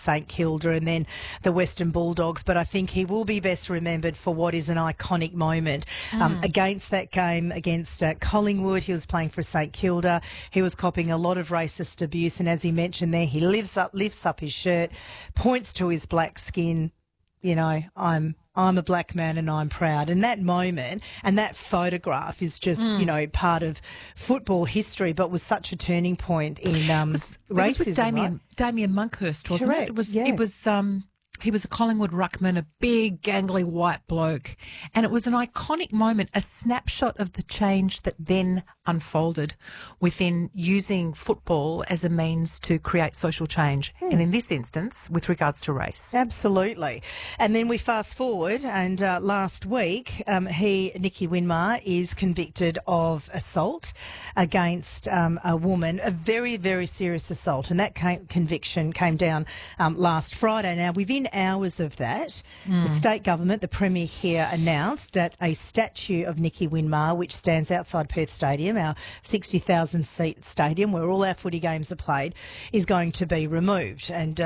St Kilda and then the Western Bulldogs, but I think he will be best remembered for what is an iconic moment. Against that game against Collingwood, he was playing for St Kilda. He was copping a lot of racist abuse, and as he mentioned there, he lifts up his shirt, points to his black skin. You know, I'm a black man and I'm proud. And that moment and that photograph is just, you know, part of football history, but was such a turning point in racism. It was with right? Damien Monkhurst, wasn't Correct, it? It was he was a Collingwood ruckman, a big, gangly white bloke, and it was an iconic moment, a snapshot of the change that then unfolded within using football as a means to create social change, and in this instance, with regards to race. Absolutely. And then we fast forward, and last week, Nicky Winmar is convicted of assault against a woman, a very, very serious assault, and that conviction came down last Friday. Now, within hours of that, the state government, the Premier here, announced that a statue of Nicky Winmar, which stands outside Perth Stadium, our 60,000 seat stadium where all our footy games are played, is going to be removed. And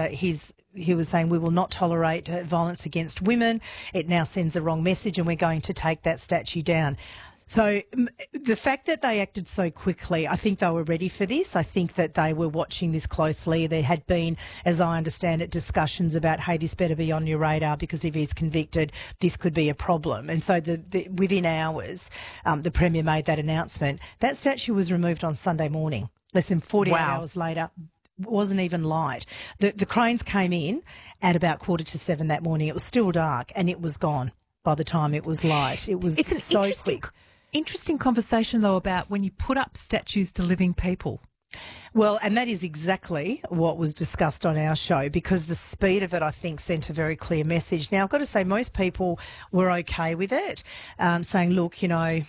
he was saying we will not tolerate violence against women. It now sends the wrong message and we're going to take that statue down. So the fact that they acted so quickly, I think they were ready for this. I think that they were watching this closely. There had been, as I understand it, discussions about, hey, this better be on your radar because if he's convicted, this could be a problem. And so within hours, the Premier made that announcement. That statue was removed on Sunday morning, less than 48 hours later. Wasn't even light. The cranes came in at about 7:15 that morning. It was still dark and it was gone by the time it was light. It was so quick. Interesting conversation, though, about when you put up statues to living people. Well, and that is exactly what was discussed on our show because the speed of it, I think, sent a very clear message. Now, I've got to say most people were okay with it, saying, look, you know,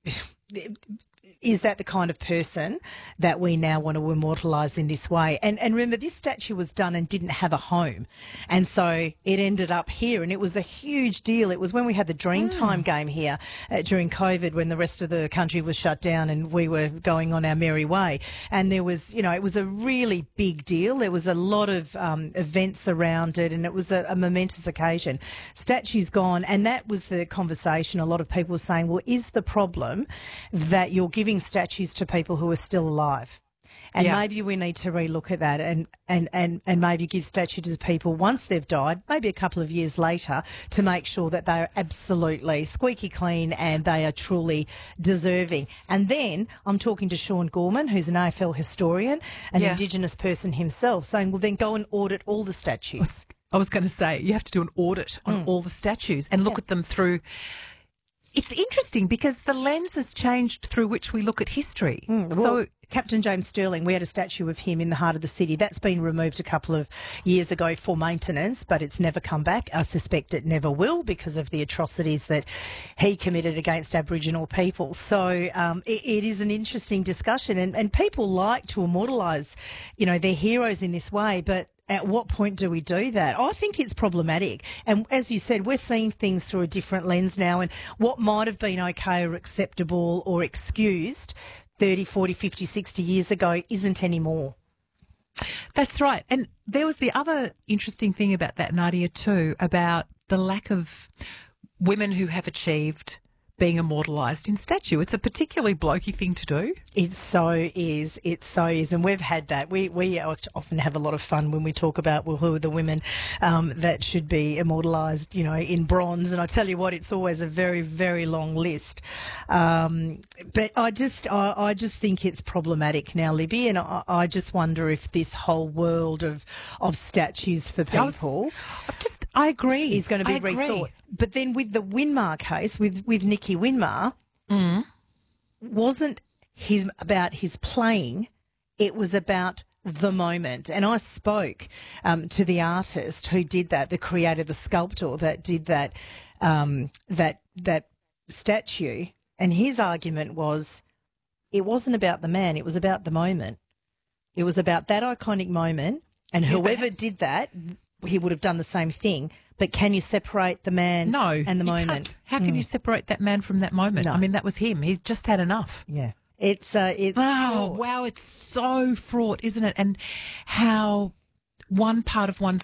is that the kind of person that we now want to immortalise in this way? And remember, this statue was done and didn't have a home. And so it ended up here and it was a huge deal. It was when we had the Dreamtime game here during COVID when the rest of the country was shut down and we were going on our merry way. And there was, you know, it was a really big deal. There was a lot of events around it and it was a momentous occasion. Statue's gone, and that was the conversation. A lot of people were saying, well, is the problem that you're giving statues to people who are still alive? And maybe we need to relook at that and maybe give statues to people once they've died, maybe a couple of years later, to make sure that they are absolutely squeaky clean and they are truly deserving. And then I'm talking to Sean Gorman, who's an AFL historian, an Indigenous person himself, saying, well, then go and audit all the statues. I was going to say, you have to do an audit on all the statues and look at them through. It's interesting because the lens has changed through which we look at history. So Captain James Sterling, we had a statue of him in the heart of the city. That's been removed a couple of years ago for maintenance, but it's never come back. I suspect it never will because of the atrocities that he committed against Aboriginal people. So it is an interesting discussion, and people like to immortalise, you know, their heroes in this way, but at what point do we do that? I think it's problematic. And as you said, we're seeing things through a different lens now, and what might have been okay or acceptable or excused 30, 40, 50, 60 years ago isn't anymore. That's right. And there was the other interesting thing about that, Nadia, too, about the lack of women who have achieved being immortalised in statue. It's a particularly blokey thing to do. It so is. It so is. And we've had that. We often have a lot of fun when we talk about, well, who are the women that should be immortalised, you know, in bronze. And I tell you what, it's always a very, very long list. But I just think it's problematic now, Libby. And I just wonder if this whole world of statues for people I agree. is going to be rethought. But then with the Winmar case, with Nicky Winmar, wasn't about his playing, it was about the moment. And I spoke to the artist who did that, the creator, the sculptor that did that that statue, and his argument was it wasn't about the man, it was about the moment. It was about that iconic moment, and whoever did that, he would have done the same thing. But can you separate the man and the moment? Can't. How can you separate that man from that moment? No. I mean, that was him. He just had enough. Yeah. It's wow, it's so fraught, isn't it? And how one part of one's